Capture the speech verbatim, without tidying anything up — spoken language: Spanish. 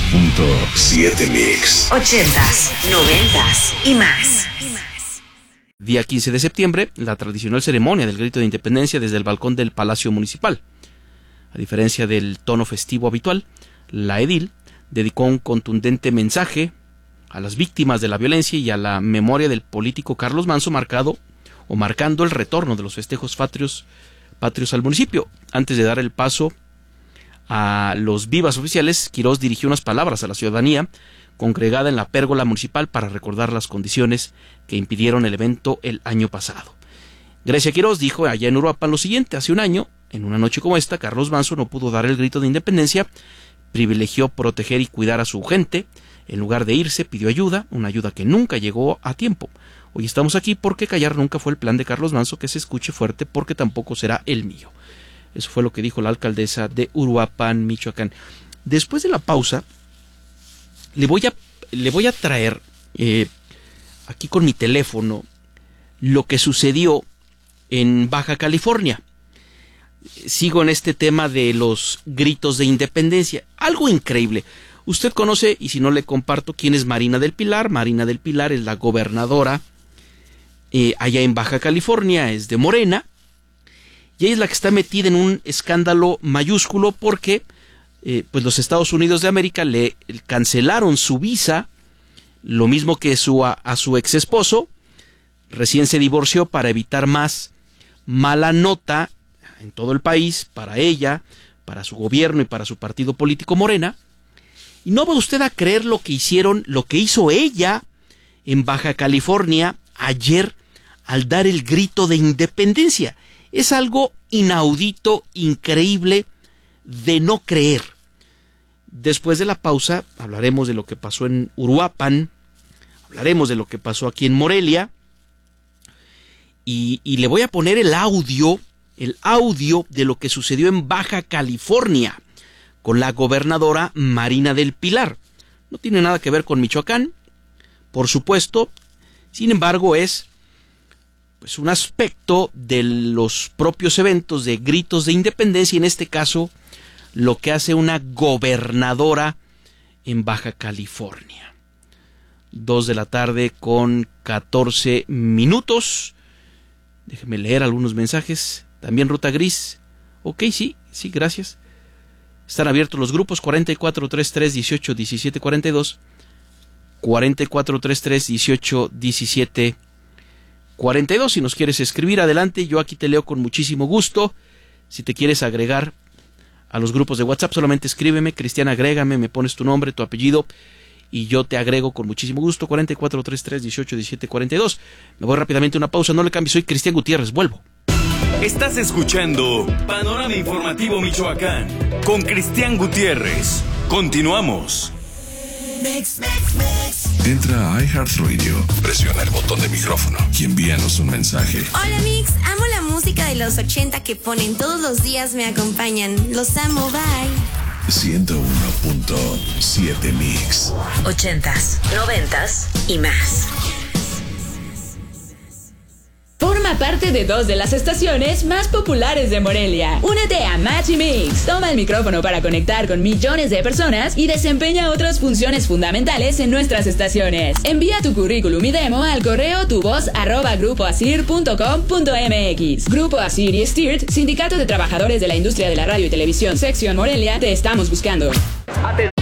punto siete Mix. Ochentas, noventas y más. Día quince de septiembre, la tradicional ceremonia del grito de independencia desde el balcón del Palacio Municipal. A diferencia del tono festivo habitual, la edil dedicó un contundente mensaje a las víctimas de la violencia y a la memoria del político Carlos Manso, marcado o marcando el retorno de los festejos patrios, patrios al municipio. Antes de dar el paso a los vivas oficiales, Quirós dirigió unas palabras a la ciudadanía congregada en la pérgola municipal para recordar las condiciones que impidieron el evento el año pasado. Grecia Quirós dijo allá en Uruapan lo siguiente: hace un año, en una noche como esta, Carlos Manso no pudo dar el grito de independencia, privilegió proteger y cuidar a su gente. En lugar de irse, pidió ayuda, una ayuda que nunca llegó a tiempo. Hoy estamos aquí porque callar nunca fue el plan de Carlos Manso, que se escuche fuerte porque tampoco será el mío. Eso fue lo que dijo la alcaldesa de Uruapan, Michoacán. Después de la pausa, le voy a, le voy a traer eh, aquí con mi teléfono lo que sucedió en Baja California. Sigo en este tema de los gritos de independencia. Algo increíble. Usted conoce, y si no le comparto, quién es Marina del Pilar. Marina del Pilar es la gobernadora eh, allá en Baja California, es de Morena, y ella es la que está metida en un escándalo mayúsculo porque eh, pues los Estados Unidos de América le cancelaron su visa, lo mismo que su, a, a su ex esposo. Recién se divorció para evitar más mala nota en todo el país, para ella, para su gobierno y para su partido político Morena. Y no va usted a creer lo que hicieron, lo que hizo ella en Baja California ayer al dar el grito de independencia. Es algo inaudito, increíble, de no creer. Después de la pausa hablaremos de lo que pasó en Uruapan, hablaremos de lo que pasó aquí en Morelia, y, y le voy a poner el audio, el audio de lo que sucedió en Baja California con la gobernadora Marina del Pilar. No tiene nada que ver con Michoacán, por supuesto. Sin embargo, es pues un aspecto de los propios eventos de gritos de independencia, y en este caso lo que hace una gobernadora en Baja California. Dos de la tarde con catorce minutos. Déjeme leer algunos mensajes. También Ruta Gris. Ok, sí, sí, gracias. Están abiertos los grupos cuarenta y cuatro treinta y tres dieciocho diecisiete cuarenta y dos, cuarenta y cuatro treinta y tres dieciocho diecisiete cuarenta y dos. Si nos quieres escribir, adelante, yo aquí te leo con muchísimo gusto. Si te quieres agregar a los grupos de WhatsApp, solamente escríbeme, Cristian, agrégame, me pones tu nombre, tu apellido, y yo te agrego con muchísimo gusto. Cuarenta y cuatro treinta y tres dieciocho diecisiete cuarenta y dos. Me voy rápidamente a una pausa, no le cambies, soy Cristian Gutiérrez, vuelvo. Estás escuchando Panorama Informativo Michoacán con Cristian Gutiérrez. Continuamos. Mix, mix, mix. Entra a iHeartRadio, presiona el botón de micrófono y envíanos un mensaje. Hola Mix, amo la música de los ochenta que ponen todos los días, me acompañan. Los amo, bye. ciento uno punto siete Mix. Ochentas, noventas y más. Forma parte de dos de las estaciones más populares de Morelia. Únete a Match y Mix. Toma el micrófono para conectar con millones de personas y desempeña otras funciones fundamentales en nuestras estaciones. Envía tu currículum y demo al correo tuvoz arroba grupoasir punto com punto mx. Grupo Asir y Stirt, Sindicato de Trabajadores de la Industria de la Radio y Televisión, Sección Morelia, te estamos buscando.